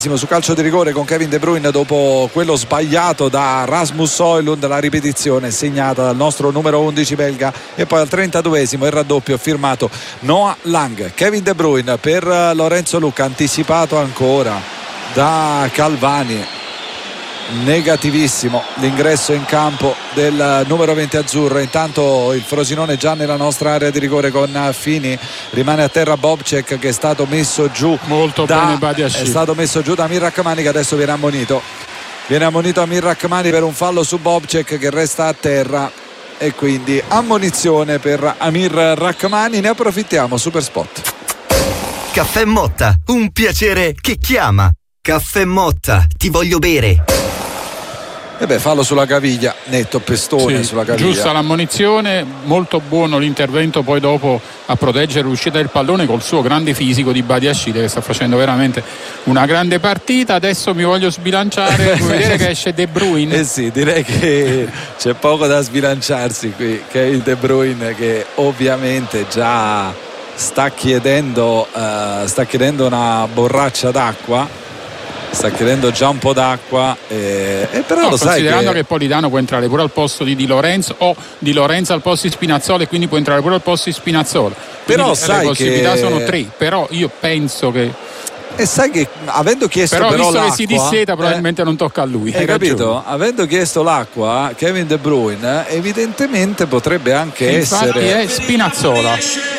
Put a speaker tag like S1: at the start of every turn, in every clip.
S1: Su calcio di rigore con Kevin De Bruyne dopo quello sbagliato da Rasmus Højlund, la ripetizione segnata dal nostro numero 11 belga, e poi al 32esimo il raddoppio firmato Noah Lang. Kevin De Bruyne per Lorenzo Lucca, anticipato ancora da Calvani. Negativissimo l'ingresso in campo del numero 20 azzurro. Intanto il Frosinone già nella nostra area di rigore con Fini, rimane a terra Bobcek che è stato messo giù
S2: molto bene Badiashile.
S1: È stato messo giù da Amir Rrahmani, che adesso viene ammonito Amir Rrahmani per un fallo su Bobcek che resta a terra, e quindi ammonizione per Amir Rrahmani. Ne approfittiamo. Superspot.
S3: Caffè Motta, un piacere che chiama. Caffè Motta, ti voglio bere.
S1: Fallo sulla caviglia, netto, pestone, sì, sulla caviglia.
S2: Giusta l'ammonizione, molto buono l'intervento poi dopo a proteggere l'uscita del pallone col suo grande fisico di Badiashile, che sta facendo veramente una grande partita. Adesso mi voglio sbilanciare, vuoi vedere che esce De Bruyne?
S1: Sì, direi che c'è poco da sbilanciarsi qui. Kevin De Bruyne che ovviamente già sta chiedendo una borraccia d'acqua. Sta chiedendo già un po' d'acqua, però lo sai,
S2: considerando che Politano può entrare pure al posto di Di Lorenzo, o Di Lorenzo al posto di Spinazzola, e quindi può entrare pure al posto di Spinazzola. Quindi
S1: però sai,
S2: le possibilità sono 3, però io penso che,
S1: e sai che avendo chiesto
S2: però visto
S1: l'acqua,
S2: che si disseta probabilmente non tocca a lui.
S1: Hai capito? Avendo chiesto l'acqua, Kevin De Bruyne evidentemente potrebbe anche
S2: infatti
S1: essere
S2: è Spinazzola.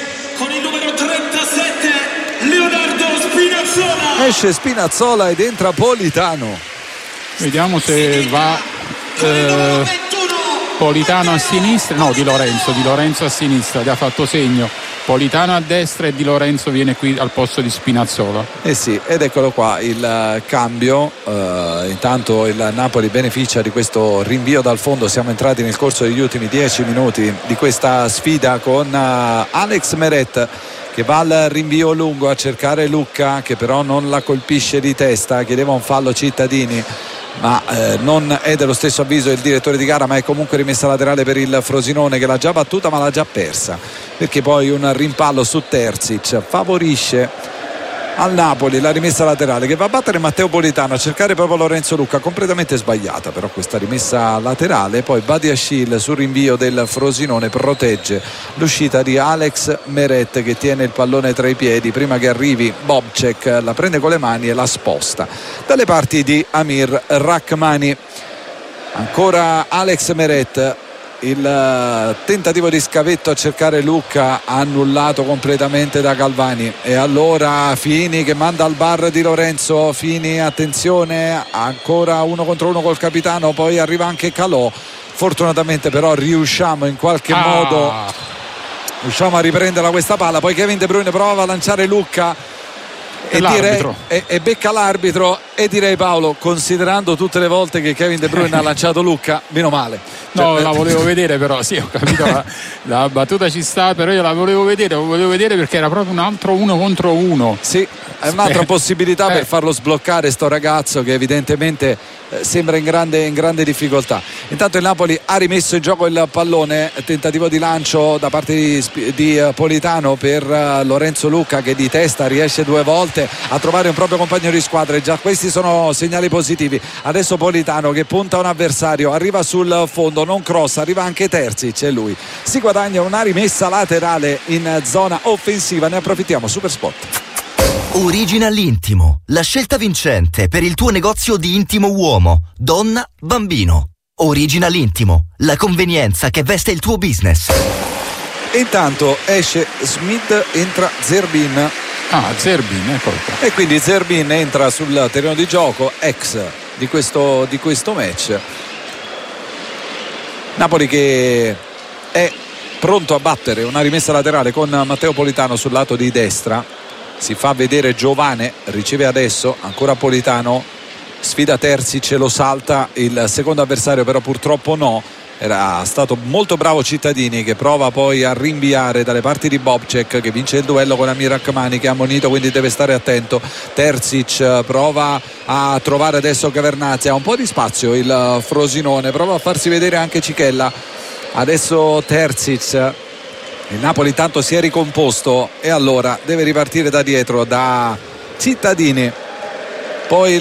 S1: Esce Spinazzola ed entra Politano.
S2: Vediamo se va Politano a sinistra, no, Di Lorenzo a sinistra, gli ha fatto segno. Politano a destra e Di Lorenzo viene qui al posto di Spinazzola.
S1: Sì, ed eccolo qua il cambio. Intanto il Napoli beneficia di questo rinvio dal fondo. Siamo entrati nel corso degli ultimi 10 minuti di questa sfida con Alex Meret che va al rinvio lungo a cercare Lucca, che però non la colpisce di testa. Chiedeva un fallo Cittadini, ma non è dello stesso avviso il direttore di gara, ma è comunque rimessa laterale per il Frosinone, che l'ha già battuta ma l'ha già persa, perché poi un rimpallo su Terzic favorisce al Napoli. La rimessa laterale che va a battere Matteo Politano, a cercare proprio Lorenzo Lucca, completamente sbagliata però questa rimessa laterale. Poi Badiashile sul rinvio del Frosinone protegge l'uscita di Alex Meret, che tiene il pallone tra i piedi prima che arrivi Bobcek, la prende con le mani e la sposta dalle parti di Amir Rrahmani. Ancora Alex Meret, il tentativo di scavetto a cercare Lucca annullato completamente da Calvani, e allora Fini che manda al bar di Lorenzo. Fini, attenzione, ancora 1 contro 1 col capitano, poi arriva anche Calò. Fortunatamente però riusciamo in qualche modo a riprenderla questa palla. Poi Kevin De Bruyne prova a lanciare Lucca e becca l'arbitro, e direi, Paolo, considerando tutte le volte che Kevin De Bruyne ha lanciato Lucca, meno male.
S2: No, la volevo vedere, però sì, ho capito, la battuta ci sta, però io la volevo vedere perché era proprio un altro 1 contro 1.
S1: Sì, è un'altra possibilità per farlo sbloccare sto ragazzo che evidentemente sembra in grande difficoltà. Intanto il Napoli ha rimesso in gioco il pallone, tentativo di lancio da parte di Politano per Lorenzo Lucca, che di testa riesce 2 volte a trovare un proprio compagno di squadra, e già questi sono segnali positivi. Adesso Politano che punta un avversario, arriva sul fondo, non cross, arriva anche Terzic e lui si guadagna una rimessa laterale in zona offensiva. Ne approfittiamo. Superspot.
S3: Original Intimo, la scelta vincente per il tuo negozio di intimo uomo, donna, bambino. Original Intimo, la convenienza che veste il tuo business.
S1: Intanto esce Smith, entra Zerbin.
S2: Zerbin, eccolo qua.
S1: E quindi Zerbin entra sul terreno di gioco, ex di questo match. Napoli che è pronto a battere una rimessa laterale con Matteo Politano sul lato di destra. Si fa vedere Giovane, riceve adesso ancora Politano, sfida Terzic, lo salta il secondo avversario, però purtroppo no. Era stato molto bravo Cittadini, che prova poi a rinviare dalle parti di Bobcek, che vince il duello con Amir Rrahmani, che è ammonito, quindi deve stare attento. Terzic prova a trovare adesso Cavernazzi, ha un po' di spazio il Frosinone, prova a farsi vedere anche Cichella. Adesso Terzic, il Napoli tanto si è ricomposto e allora deve ripartire da dietro da Cittadini. Poi